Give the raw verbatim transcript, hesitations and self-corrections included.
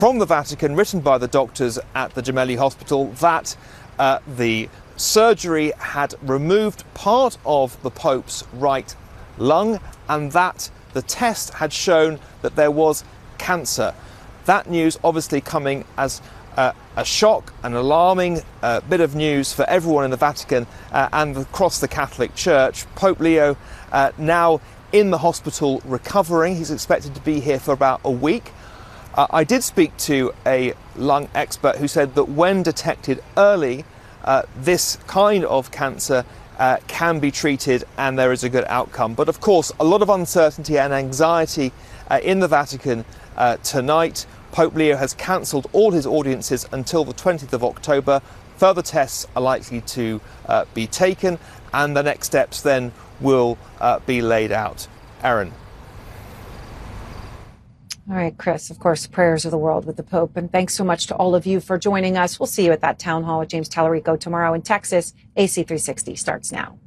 from the Vatican, written by the doctors at the Gemelli Hospital, that uh, the surgery had removed part of the Pope's right lung and that the test had shown that there was cancer. That news obviously coming as uh, a shock, an alarming uh, bit of news for everyone in the Vatican uh, and across the Catholic Church. Pope Leo uh, now in the hospital recovering. He's expected to be here for about a week. Uh, I did speak to a lung expert who said that when detected early, uh, this kind of cancer uh, can be treated and there is a good outcome. But of course, a lot of uncertainty and anxiety uh, in the Vatican uh, tonight. Pope Leo has cancelled all his audiences until the twentieth of October. Further tests are likely to uh, be taken and the next steps then will uh, be laid out. Erin. All right, Chris, of course, prayers of the world with the Pope. And thanks so much to all of you for joining us. We'll see you at that town hall with James Tallarico tomorrow in Texas. A C three sixty starts now.